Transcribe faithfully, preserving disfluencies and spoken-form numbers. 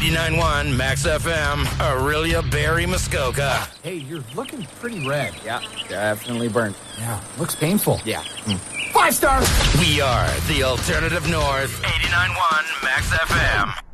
eighty-nine point one Max F M, Aurelia, Barrie, Muskoka. Hey, you're looking pretty red. Yeah, definitely burnt. Yeah, looks painful. Yeah. Mm. Five stars! We are the Alternative North, eighty-nine point one Max F M.